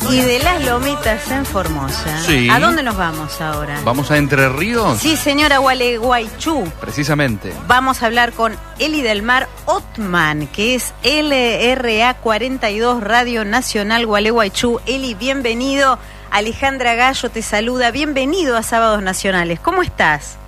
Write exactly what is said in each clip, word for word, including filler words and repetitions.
Y de las Lomitas en Formosa, sí. ¿A dónde nos vamos ahora? ¿Vamos a Entre Ríos? Sí, señora, Gualeguaychú. Precisamente. Vamos a hablar con Eli del Mar Otman, que es L R A cuarenta y dos Radio Nacional Gualeguaychú. Eli, bienvenido. Alejandra Gallo te saluda. Bienvenido a Sábados Nacionales. ¿Cómo estás?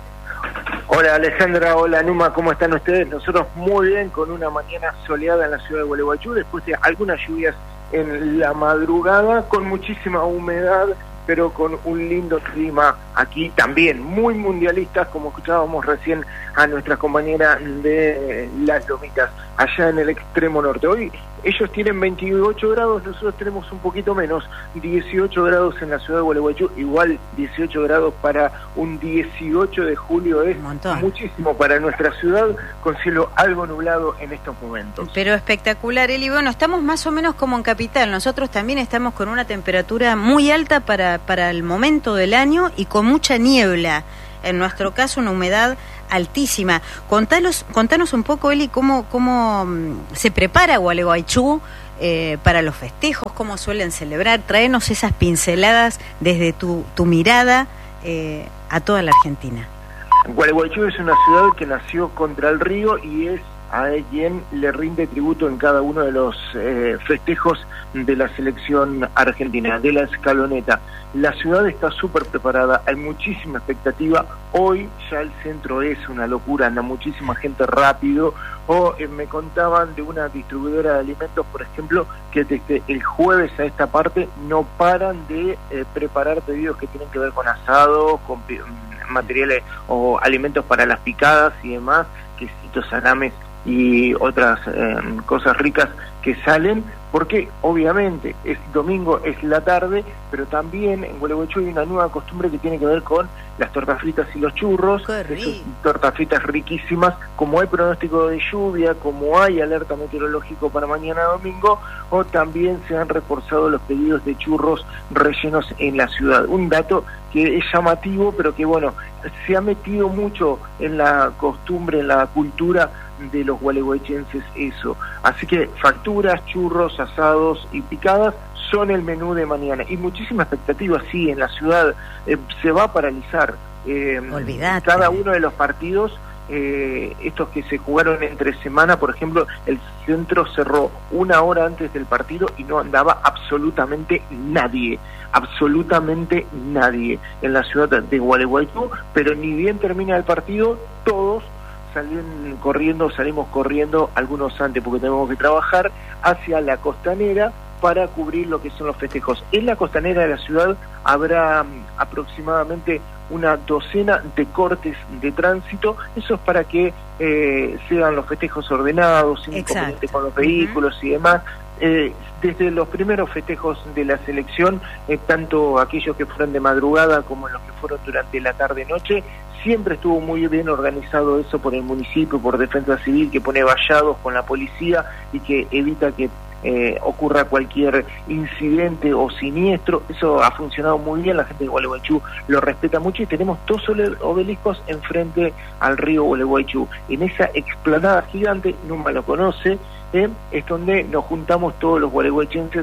Hola Alejandra, hola Numa, ¿cómo están ustedes? Nosotros muy bien, con una mañana soleada en la ciudad de Gualeguaychú, después de algunas lluvias en la madrugada, con muchísima humedad, pero con un lindo clima aquí también, muy mundialistas, como escuchábamos recién a nuestra compañera de Las Lomitas, allá en el extremo norte. Hoy ellos tienen veintiocho grados, nosotros tenemos un poquito menos, dieciocho grados en la ciudad de Gualeguaychú, igual dieciocho grados para un dieciocho de julio es muchísimo para nuestra ciudad, con cielo algo nublado en estos momentos. Pero espectacular, Eli. Bueno, estamos más o menos como en Capital, nosotros también estamos con una temperatura muy alta para, para el momento del año y con mucha niebla, en nuestro caso una humedad altísima. Contanos, contanos un poco, Eli, cómo, cómo se prepara Gualeguaychú eh, para los festejos, cómo suelen celebrar. Traenos esas pinceladas desde tu, tu mirada eh, a toda la Argentina. Gualeguaychú es una ciudad que nació contra el río y es a quien le rinde tributo en cada uno de los eh, festejos de la selección argentina, de la escaloneta. La ciudad está súper preparada, hay muchísima expectativa. Hoy ya el centro es una locura, anda muchísima gente rápido. O eh, me contaban de una distribuidora de alimentos, por ejemplo, que desde el jueves a esta parte no paran de eh, preparar pedidos que tienen que ver con asado, con materiales o alimentos para las picadas y demás, quesitos, salames y otras eh, cosas ricas que salen, porque obviamente es domingo, es la tarde, pero también en Gualeguaychú hay una nueva costumbre que tiene que ver con las tortas fritas y los churros. Esas tortas fritas riquísimas, como hay pronóstico de lluvia, como hay alerta meteorológico para mañana domingo, o también se han reforzado los pedidos de churros rellenos en la ciudad. Un dato que es llamativo, pero que bueno, se ha metido mucho en la costumbre, en la cultura de los gualeguaychenses eso. Así que facturas, churros, asados y picadas son el menú de mañana. Y muchísima expectativa, sí, en la ciudad eh, se va a paralizar. Eh, Olvídate. Cada uno de los partidos, eh, estos que se jugaron entre semana, por ejemplo, el centro cerró una hora antes del partido y no andaba absolutamente nadie. Absolutamente nadie en la ciudad de Gualeguaychú, pero ni bien termina el partido, todos salen corriendo, salimos corriendo, algunos antes porque tenemos que trabajar, hacia la costanera para cubrir lo que son los festejos. En la costanera de la ciudad habrá um, aproximadamente una docena de cortes de tránsito, eso es para que eh, sean los festejos ordenados, sin inconveniente con los vehículos uh-huh. y demás. Eh, desde los primeros festejos de la selección, eh, tanto aquellos que fueron de madrugada como los que fueron durante la tarde-noche, siempre estuvo muy bien organizado eso por el municipio, por Defensa Civil, que pone vallados con la policía y que evita que eh, ocurra cualquier incidente o siniestro. Eso ha funcionado muy bien, la gente de Gualeguaychú lo respeta mucho y tenemos dos obeliscos enfrente al río Gualeguaychú. En esa explanada gigante, Numa lo conoce, eh, es donde nos juntamos todos los gualeguaychenses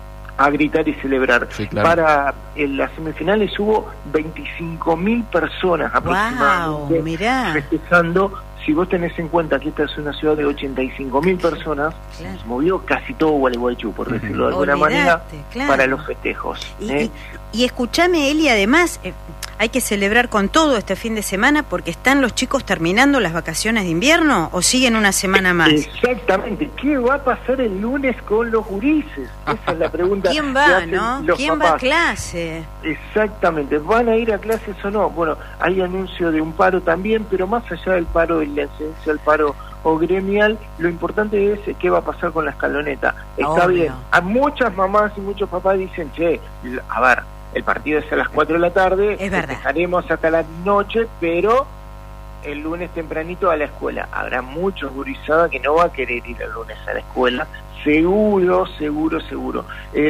a gritar y celebrar. Sí, claro. Para en las semifinales hubo veinticinco mil personas aproximadamente wow, mirá. festejando. Si vos tenés en cuenta que esta es una ciudad de ochenta y cinco mil personas, claro. se movió casi todo Gualeguaychú, por decirlo de alguna Olvidate, manera, claro. para los festejos. Y, ¿eh? y, y escúchame, Eli, además, eh, hay que celebrar con todo este fin de semana porque están los chicos terminando las vacaciones de invierno o siguen una semana más. Exactamente. ¿Qué va a pasar el lunes con los gurises? Esa es la pregunta. ¿Quién va, no? ¿Quién papás. va a clase? Exactamente. ¿Van a ir a clases o no? Bueno, hay anuncio de un paro también, pero más allá del paro, de la incidencia del paro o gremial, lo importante es qué va a pasar con la escaloneta. Está Obvio. bien. A muchas mamás y muchos papás dicen, che, a ver, el partido es a las cuatro de la tarde, festejaremos hasta la noche, pero el lunes tempranito a la escuela. Habrá muchos gurizadas que no va a querer ir el lunes a la escuela, seguro, seguro, seguro.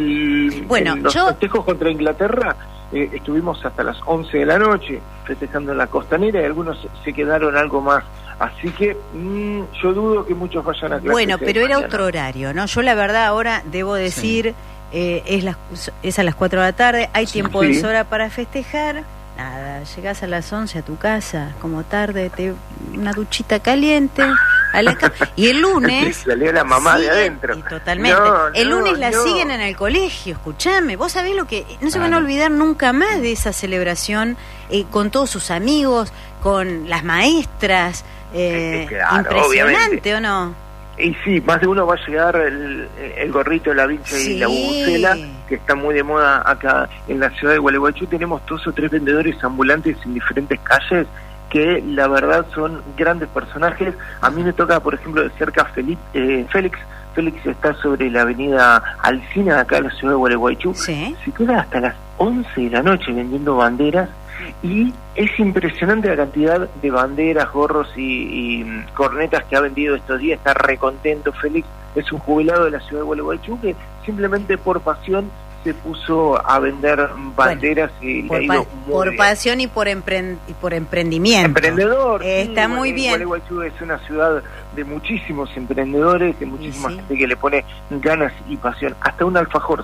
El, bueno, en los yo... festejos contra Inglaterra eh, estuvimos hasta las once de la noche festejando en la costanera y algunos se quedaron algo más. Así que mmm, yo dudo que muchos vayan a clase. Bueno, pero era otro horario, ¿no? Yo la verdad ahora debo decir... Sí. eh, es, las, es a las cuatro de la tarde, hay tiempo Sí. de sobra para festejar. Nada, llegás a las once a tu casa, como tarde, te una duchita caliente, a la cama. Y el lunes... Salió la mamá de siguen- adentro. Y totalmente. No, el no, lunes la no. siguen en el colegio, escuchame. Vos sabés lo que... No se van a Claro. olvidar nunca más de esa celebración eh, con todos sus amigos, con las maestras. Eh, Eh, claro, impresionante, obviamente. ¿o no? Y sí, más de uno va a llegar el, el gorrito, la vincha Sí. y la bubucela, que está muy de moda acá en la ciudad de Gualeguaychú. Tenemos dos o tres vendedores ambulantes en diferentes calles que la verdad son grandes personajes. A mí me toca, por ejemplo, de cerca Felipe, eh, Félix. Félix está sobre la avenida Alsina, acá en la ciudad de Gualeguaychú. Sí. Se queda hasta las once de la noche vendiendo banderas y es impresionante la cantidad de banderas, gorros y, y cornetas que ha vendido estos días. Está recontento Félix, es un jubilado de la ciudad de Gualeguaychú que simplemente por pasión se puso a vender banderas y le Por, ha ido pa- muy por bien. pasión y por, empren- y por emprendimiento. Emprendedor. Eh, sí, está muy Guale- bien. Gualeguaychú es una ciudad de muchísimos emprendedores, de muchísima sí. gente que le pone ganas y pasión. Hasta un alfajor